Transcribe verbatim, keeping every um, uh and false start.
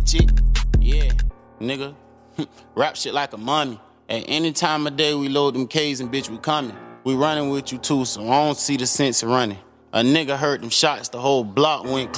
shit. Yeah, nigga. Rap shit like a mummy. At any time of day we load them K's and bitch we coming. We running with you too, so I don't see the sense of running. A nigga heard them shots, the whole block went clean.